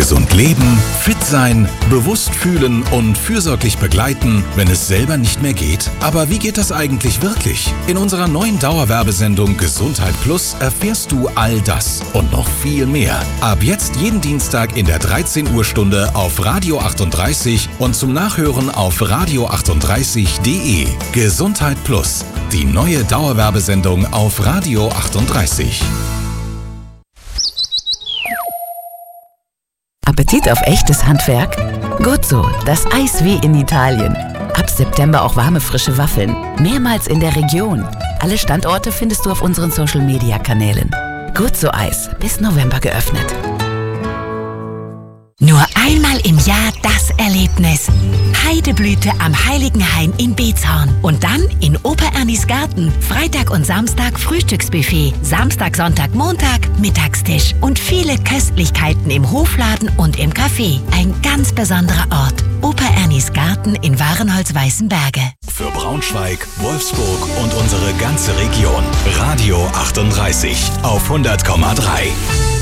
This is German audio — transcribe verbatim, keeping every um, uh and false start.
Gesund leben, fit sein, bewusst fühlen und fürsorglich begleiten, wenn es selber nicht mehr geht? Aber wie geht das eigentlich wirklich? In unserer neuen Dauerwerbesendung Gesundheit Plus erfährst du all das und noch viel mehr. Ab jetzt jeden Dienstag in der dreizehn Uhr Stunde auf Radio achtunddreißig und zum Nachhören auf radio achtunddreißig punkt de. Gesundheit Plus, die neue Dauerwerbesendung auf Radio achtunddreißig. Appetit auf echtes Handwerk? Gut so, das Eis wie in Italien. Ab September auch warme, frische Waffeln. Mehrmals in der Region. Alle Standorte findest du auf unseren Social-Media-Kanälen. Gut so Eis, bis November geöffnet. Nur einmal im Jahr das Erlebnis. Heideblüte am Heiligenhain in Beetshorn. Und dann in Opa Ernis Garten. Freitag und Samstag Frühstücksbuffet. Samstag, Sonntag, Montag Mittagstisch. Und viele Köstlichkeiten im Hofladen und im Café. Ein ganz besonderer Ort. Opa Ernis Garten in Wahrenholz-Weißenberge. Für Braunschweig, Wolfsburg und unsere ganze Region. Radio achtunddreißig auf hundert Komma drei.